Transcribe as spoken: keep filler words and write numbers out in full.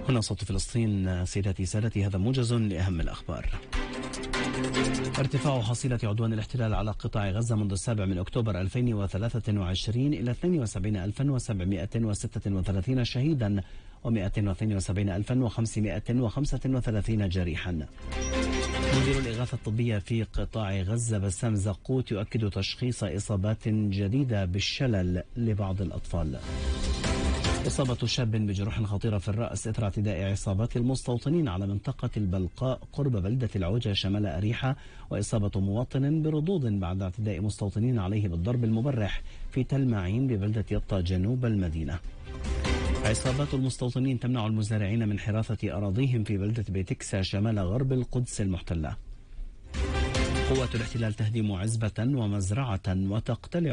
هنا صوت فلسطين. سيداتي سادتي، هذا موجز لأهم الأخبار. ارتفاع حصيلة عدوان الاحتلال على قطاع غزة منذ السابع من أكتوبر ألفين وثلاثة وعشرين إلى اثنين وسبعين ألفا وسبعمائة وستة وثلاثين شهيدا ومائة واثنين وسبعين ألفا وخمسمائة وخمسة وثلاثين جريحا. مدير الإغاثة الطبية في قطاع غزة بسام زقوت يؤكد تشخيص إصابات جديدة بالشلل لبعض الأطفال. إصابة شاب بجروح خطيرة في الرأس إثر اعتداء عصابات المستوطنين على منطقة البلقاء قرب بلدة العوجة شمال أريحة، وإصابة مواطن بردود بعد اعتداء مستوطنين عليه بالضرب المبرح في تل معين ببلدة يطا جنوب المدينة. عصابات المستوطنين تمنع المزارعين من حراثة أراضيهم في بلدة بيتكسا شمال غرب القدس المحتلة. قوات الاحتلال تهدم عزبة ومزرعة وتقتلع